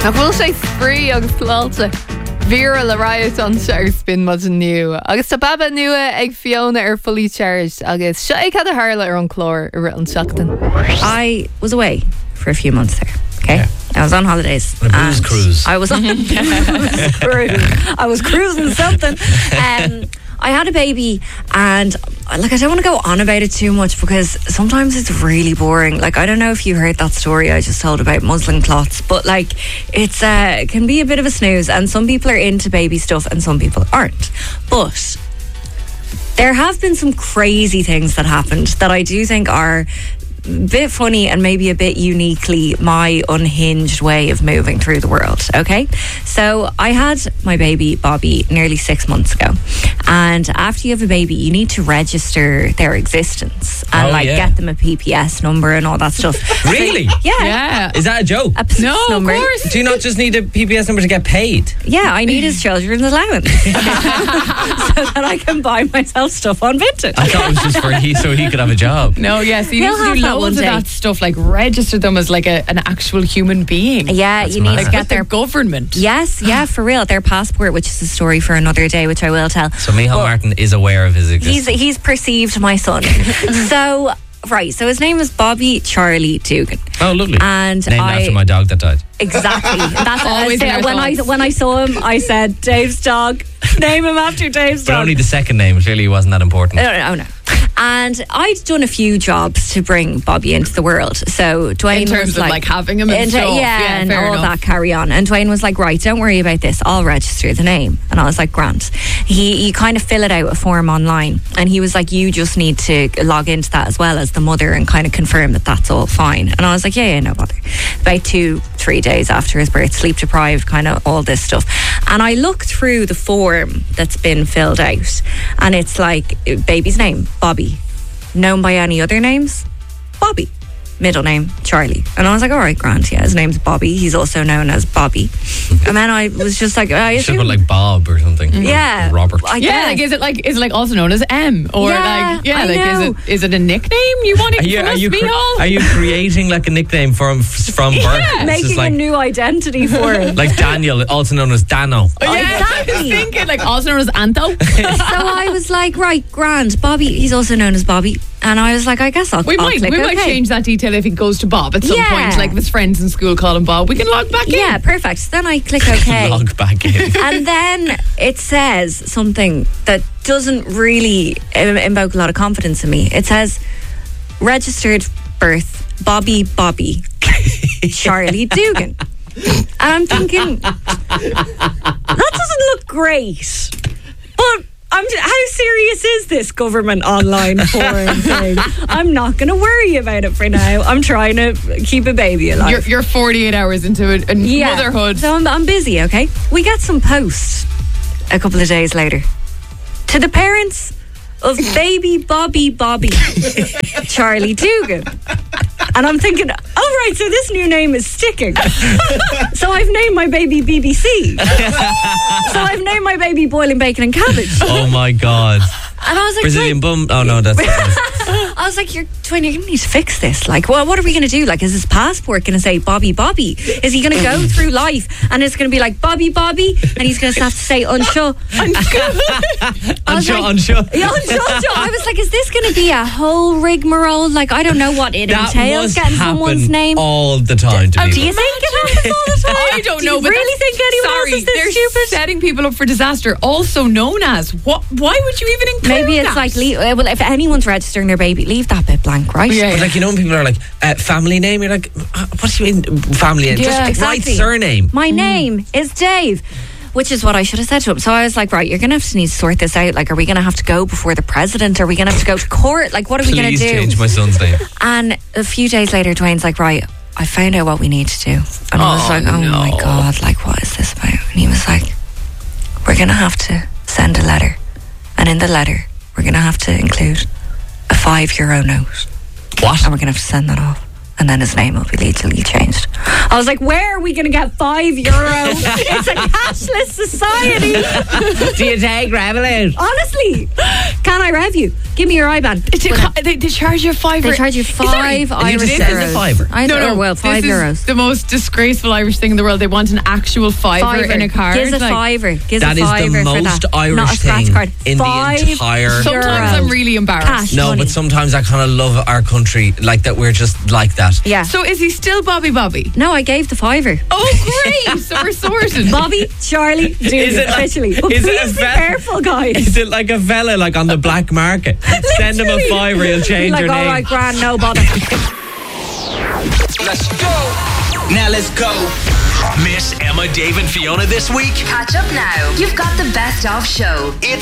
Ach bhfuil sé sprí agus pláilte. Víra le riot an ar spin mod nu. Agus tá baba nua ag Fiona ar fully charged agus se ag cad a hála ar an chlór ar an seachtain. I was away for a few months there. Okay, yeah. I was on holidays. On a booze cruise. I was cruising something. I had a baby, and like, I don't want to go on about it too much because sometimes it's really boring. Like, I don't know if you heard that story I just told about muslin clots, but like, it's it can be a bit of a snooze, and some people are into baby stuff and some people aren't. But there have been some crazy things that happened that I do think are a bit funny and maybe a bit uniquely my unhinged way of moving through the world. Okay, so I had my baby Bobby nearly 6 months ago, and after you have a baby you need to register their existence and get them a PPS number and all that stuff. Really? Yeah. Is that a joke? A PPS No, number. of course. Do you not just need a PPS number to get paid? Yeah, I need his children's allowance so that I can buy myself stuff on Vinted. I thought it was just for so he could have a job. No, yes, you He'll need to have do that one loads of day. that stuff, like register them as like an actual human being. Yeah, That's you need mad. to get With the their government. Yes, yeah, for real. Their passport, which is a story for another day, which I will tell. So Micheál Martin is aware of his existence. He's perceived my son. So his name is Bobby Charlie Dugan. Oh, lovely. And named after my dog that died. Exactly. That's Always in our thoughts. when I saw him, I said, Dave's dog. Name him after Dave's But dog. only the second name. Clearly it wasn't that important. No. And I'd done a few jobs to bring Bobby into the world. So Dwayne In terms was of like having him and stuff. yeah, and fair all enough. that carry on. And Dwayne was like, right, don't worry about this. I'll register the name. And I was like, grant. You kind of fill it out a form online. And he was like, you just need to log into that as well as the mother and kind of confirm that that's all fine. And I was like, yeah, no bother. About 2-3 days after his birth, sleep deprived, kind of all this stuff. And I look through the form that's been filled out, and it's like baby's name, Bobby. Known by any other names? Bobby. Middle name, Charlie. And I was like, all right, Grant, yeah, his name's Bobby. He's also known as Bobby. And then I was just like, I You should assume... put like Bob or something. Yeah. Or Robert. I Yeah, guess. like is it like also known as M or Yeah, I know. is it a nickname you want it Are you Micheál? creating like a nickname from birth? It's Making just like, a new identity for him. like Daniel, also known as Dano. Yeah, I Exactly. was thinking like also known as Anto. So I was like, right, grand. Bobby, he's also known as Bobby. And I was like, I guess I'll We might click okay. change that detail if it goes to Bob at some Yeah. point. Like if his friends in school call him Bob, we can log back in. Yeah, perfect. So then I click OK. Log back in. And then it says something that doesn't really invoke a lot of confidence in me. It says, registered birth, Bobby Charlie Dugan. And I'm thinking, that doesn't look great. But how serious is this government online form thing? I'm not going to worry about it for now. I'm trying to keep a baby alive. You're 48 hours into a motherhood. So I'm busy, okay? We get some posts a couple of days later to the parents of baby Bobby Charlie Dugan. And I'm thinking, oh right, so this new name is sticking. So I've named my baby BBC. So I've named my baby Boiling Bacon and Cabbage. Oh my God. And I was like, Brazilian bum. Oh no, that's. I was like, you're going to need to fix this. Like, well, what are we going to do? Like, is his passport going to say Bobby? Is he going to go through life and it's going to be like Bobby? And he's going to have to say unsure. Unsure. Yeah, unsure. I was like, is this going to be a whole rigmarole? Like, I don't know what it That entails must getting someone's happen name. all the time to Do people. you think it happens all the time? I don't Do know, you but really think anyone else is this they're stupid? setting people up for disaster, also known as what? Why would you even include Maybe it's that? like, well, if anyone's registering their baby, leave that bit blank, right? Yeah. But like, you know, when people are like, family name, you're like, what do you mean family name? Yeah, Just write exactly. surname. My name is Dave. Which is what I should have said to him. So I was like, right, you're going to have to need to sort this out. Like, are we going to have to go before the president? Are we going to have to go to court? Like, what are we going to Please do? change my son's name. And a few days later, Dwayne's like, right, I found out what we need to do. And I was like, oh my God, like, what is this about? And he was like, we're going to have to send a letter. And in the letter, we're going to have to include a €5 note. What? And we're going to have to send that off. And then his name will be legally changed. I I was like, where are we going to get €5? It's a cashless society. Do you take Revolut? Honestly, can I rev you? Give me your IBAN. They charge you €5. They charge you €5 Irish Is it euros. €5? €5 This is the most disgraceful Irish thing in the world. They want an actual fiver in a card. Gives a fiver. Gives That a is fiver the for most that. Irish Not a scratch thing card. in the entire. Sometimes €5. I'm really embarrassed. Cash No, money. but sometimes I kind of love our country, like that we're just like that. Yeah. So is he still Bobby? No, I gave the fiver. Oh, great. So we're sorted. Bobby, Charlie, Julia, Is it like- officially. But is it please a be vet- careful, guys. Is it like a fella like on the black market? Send him a Literally. fiver, he'll change Like, your all name. right, grand, no bother. Let's go. Now let's go. Miss Emma, Dave and Fiona this week? Catch up now. You've got the best of show.